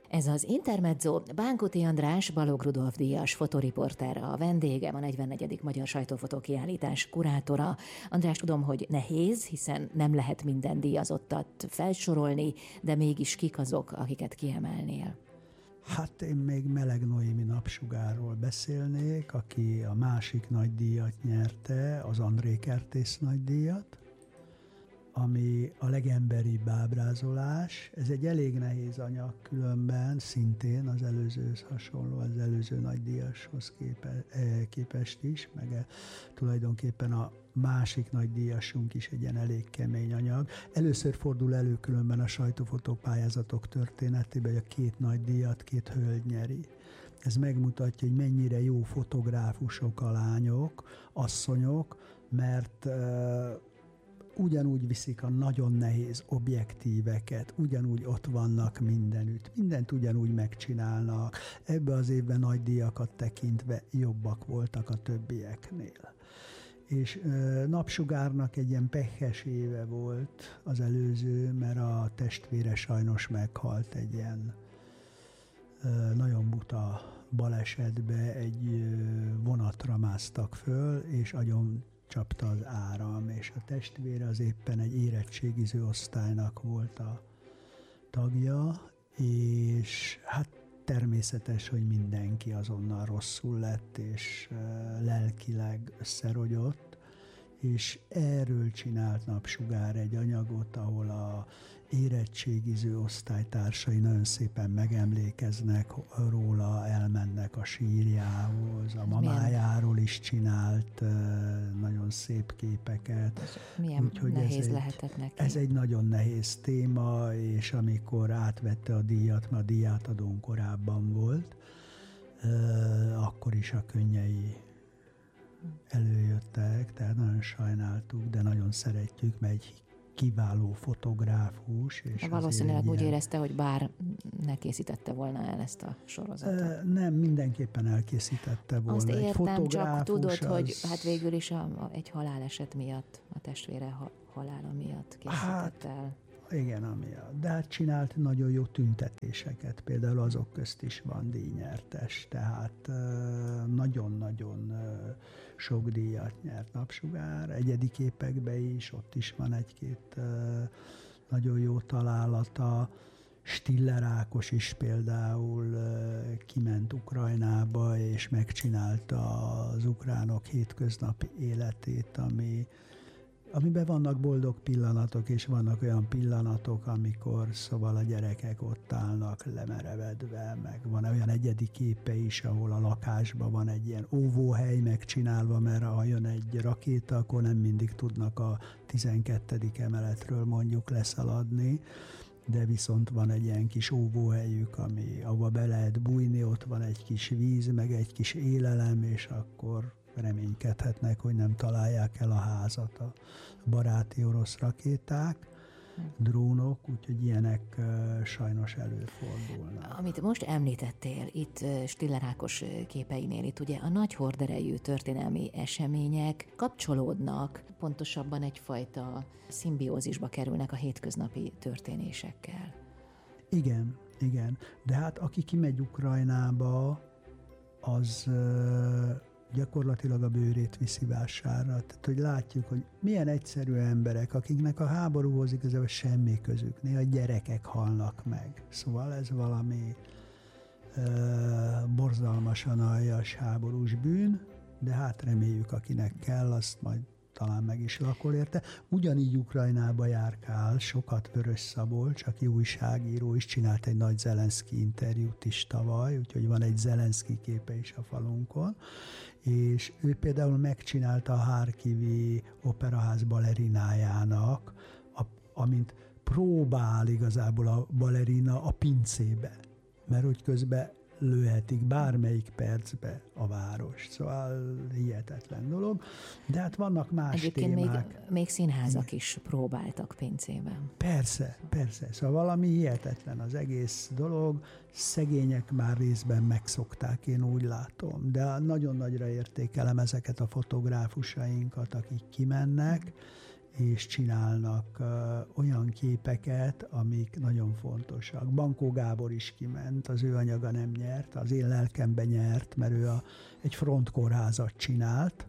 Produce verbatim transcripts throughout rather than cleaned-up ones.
Ez az Intermezzo. Bánkuti András, Balogh Rudolf díjas fotoriporter a vendégem, a negyvennegyedik Magyar Sajtófotókiállítás kurátora. András, tudom, hogy nehéz, hiszen nem lehet minden díjazottat felsorolni, de mégis kik azok, akiket kiemelnél? Hát én még Meleg Noémi Napsugárról beszélnék, aki a másik nagy díjat nyerte, az André Kertész nagy díjat, ami a legemberibb ábrázolás. Ez egy elég nehéz anyag különben, szintén az előzőhöz hasonló, az előző nagydíjashoz képe, képest is, meg tulajdonképpen a másik nagydíjasunk is egy ilyen elég kemény anyag. Először fordul elő különben a sajtófotó pályázatok történetében, hogy a két nagydíjat két hölgy nyeri. Ez megmutatja, hogy mennyire jó fotográfusok a lányok, asszonyok, mert ugyanúgy viszik a nagyon nehéz objektíveket, ugyanúgy ott vannak mindenütt, mindent ugyanúgy megcsinálnak. Ebbe az évben nagy díjakat tekintve jobbak voltak a többieknél. És ö, Napsugárnak egy ilyen pekhes éve volt az előző, mert a testvére sajnos meghalt egy ilyen ö, nagyon buta balesetbe, egy ö, vonatra másztak föl, és agyon csapta az áram, és a testvére az éppen egy érettségiző osztálynak volt a tagja, és hát természetes, hogy mindenki azonnal rosszul lett, és lelkileg összerogyott, és erről csinált Napsugár egy anyagot, ahol a érettségiző osztálytársai nagyon szépen megemlékeznek róla, elmennek a sírjához, a mamájáról is csinált nagyon szép képeket. Milyen Úgyhogy nehéz ez lehetett egy, neki. Ez egy nagyon nehéz téma, és amikor átvette a díjat, mert a díjátadón korábban volt, akkor is a könnyei előjöttek, tehát nagyon sajnáltuk, de nagyon szeretjük, mert egy kiváló fotográfus. És valószínűleg úgy ilyen... érezte, hogy bár ne készítette volna el ezt a sorozatot. Nem, mindenképpen elkészítette volna. Azt értem, egy csak tudod, az... hogy hát végül is a, a, egy haláleset miatt, a testvére ha, halála miatt készített hát, el. Igen, amiatt. De hát csinált nagyon jó tüntetéseket, például azok közt is van díjnyertes, tehát nagyon-nagyon sok díjat nyert Napsugár, egyedi képekbe is, ott is van egy-két nagyon jó találata. Stiller Ákos is például kiment Ukrajnába, és megcsinálta az ukránok hétköznapi életét, ami amiben vannak boldog pillanatok, és vannak olyan pillanatok, amikor szóval a gyerekek ott állnak lemerevedve, meg van olyan egyedi képe is, ahol a lakásban van egy ilyen óvóhely megcsinálva, mert ha jön egy rakéta, akkor nem mindig tudnak a tizenkettedik emeletről mondjuk leszaladni, de viszont van egy ilyen kis óvóhelyük, ami, ahova be lehet bújni, ott van egy kis víz, meg egy kis élelem, és akkor reménykedhetnek, hogy nem találják el a házat a baráti orosz rakéták, drónok, úgyhogy ilyenek sajnos előfordulnak. Amit most említettél itt Stiller Ákos képeinél, itt ugye a nagy horderejű történelmi események kapcsolódnak, pontosabban egyfajta szimbiózisba kerülnek a hétköznapi történésekkel. Igen, igen, de hát aki kimegy Ukrajnába, az gyakorlatilag a bőrét viszi vásárra. Tehát, hogy látjuk, hogy milyen egyszerű emberek, akiknek a háborúhoz igazából semmi közük, néha gyerekek halnak meg. Szóval ez valami uh, borzalmasan aljas háborús bűn, de hát reméljük, akinek kell, azt majd talán meg is lakol érte. Ugyanígy Ukrajnába járkál sokat Vörös Szabolcs, aki újságíró is, csinált egy nagy Zelenszky interjút is tavaly, úgyhogy van egy Zelenszky képe is a falunkon, és ő például megcsinálta a Harkivi Operaház balerinájának, a, amint próbál igazából a balerina a pincébe, mert hogy közben lőhetik bármelyik percbe a város. Szóval hihetetlen dolog. De hát vannak más Egyébként témák. Még, még színházak is próbáltak pincében. Persze, persze. Szóval valami hihetetlen az egész dolog. Szegények már részben megszokták, én úgy látom. De nagyon nagyra értékelem ezeket a fotográfusainkat, akik kimennek, és csinálnak uh, olyan képeket, amik nagyon fontosak. Bankó Gábor is kiment, az ő anyaga nem nyert, az én lelkemben nyert, mert ő a, egy frontkórházat csinált,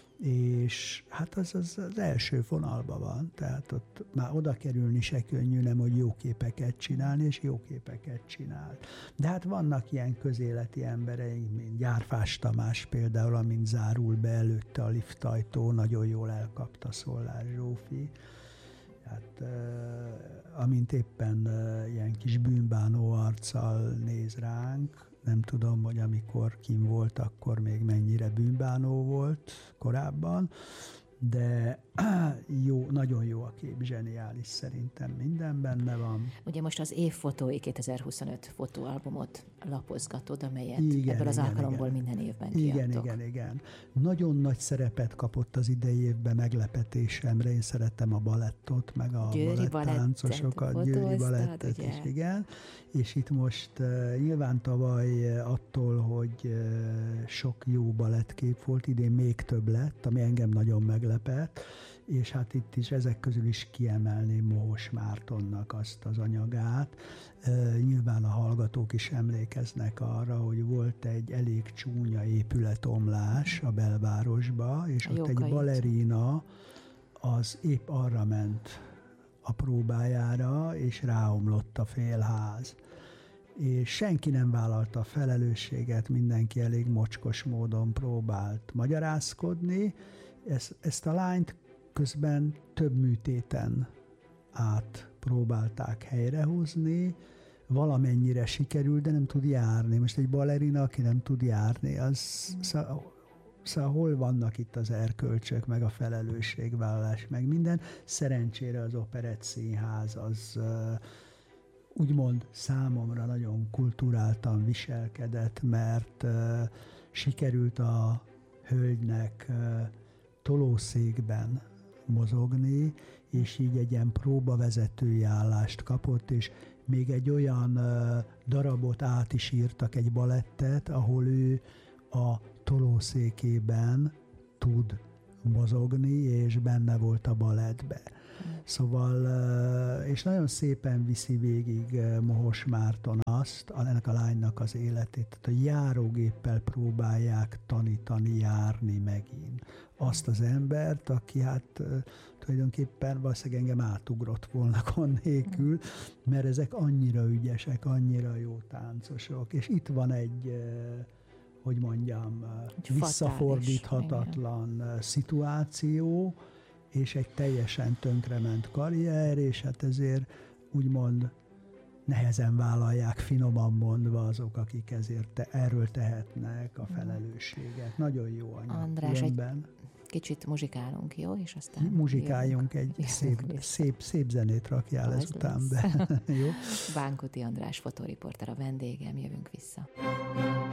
és hát az, az az első vonalban van, tehát ott már oda kerülni se könnyű, nem, hogy jó képeket csinálni, és jó képeket csinál. De hát vannak ilyen közéleti embereink, mint Gyárfás Tamás például, amint zárul be előtte a liftajtó, nagyon jól elkapta Szollár Zsófi. Hát, uh, amint éppen uh, ilyen kis bűnbánó arccal néz ránk, nem tudom, hogy amikor kim volt, akkor még mennyire bűnbánó volt korábban, de jó, nagyon jó a kép, zseniális, szerintem minden benne van. Ugye most az évfotói kétezer-huszonöt fotóalbumot lapozgatod, amelyet igen, ebből az igen, alkalomból igen. minden évben Igen, kiadtok. igen, igen. Nagyon nagy szerepet kapott az idei évben meglepetésemre. Én szerettem a balettot, meg a baletttáncosokat, Győri balettet is, igen. És itt most uh, nyilván tavaly uh, attól, hogy uh, sok jó balettkép volt, idén még több lett, ami engem nagyon meglepett, és hát itt is ezek közül is kiemelném Mohos Mártonnak azt az anyagát. Uh, nyilván a hallgatók is emlékeznek arra, hogy volt egy elég csúnya épületomlás a belvárosba, és a ott egy balerina az épp arra ment a próbájára, és ráomlott a félház. És senki nem vállalta a felelősséget, mindenki elég mocskos módon próbált magyarázkodni. Ezt, ezt a lányt közben több műtéten át próbálták helyrehozni, valamennyire sikerült, de nem tud járni. Most egy balerina, aki nem tud járni, az szóval, szóval hol vannak itt az erkölcsök, meg a felelősségvállalás, meg minden. Szerencsére az Operett Színház az úgymond számomra nagyon kulturáltan viselkedett, mert sikerült a hölgynek tolószékben mozogni, és így egy ilyen próbavezetői állást kapott, és még egy olyan uh, darabot át is írtak, egy balettet, ahol ő a tolószékében tud mozogni, és benne volt a balettbe. Szóval, uh, és nagyon szépen viszi végig uh, Mohos Márton azt, ennek a lánynak az életét, tehát a járógéppel próbálják tanítani, járni megint azt az embert, aki hát uh, tulajdonképpen valószínűleg engem átugrott volna gond nélkül, mert ezek annyira ügyesek, annyira jó táncosok, és itt van egy, uh, hogy mondjam, uh, visszafordíthatatlan uh, szituáció, és egy teljesen tönkrement karrier, és hát ezért úgymond nehezen vállalják, finoman mondva azok, akik ezért te, erről tehetnek a felelősséget. Nagyon jó anyag. András, Ilyenben. Egy kicsit muzsikálunk, jó? És aztán muzsikáljunk, jövünk, egy szép, szép, szép zenét rakjál ezután be. Jó? Bánkuti András fotóriporter a vendégem, jövünk vissza.